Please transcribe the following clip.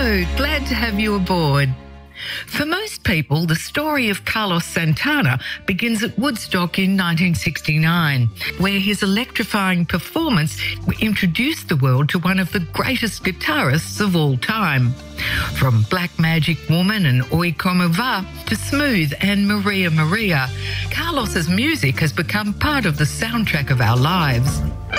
Hello, glad to have you aboard. For most people, the story of Carlos Santana begins at Woodstock in 1969, where his electrifying performance introduced the world to one of the greatest guitarists of all time. From Black Magic Woman and Oi Como Va to Smooth and Maria Maria, Carlos's music has become part of the soundtrack of our lives.